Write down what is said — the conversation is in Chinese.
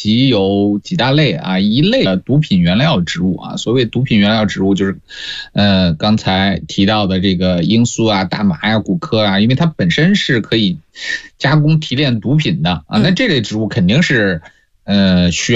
其有几大类啊，一类毒品原料植物啊，所谓毒品原料植物就是刚才提到的这个罂粟啊、大麻呀、古柯啊，因为它本身是可以加工提炼毒品的啊，那这类植物肯定是需要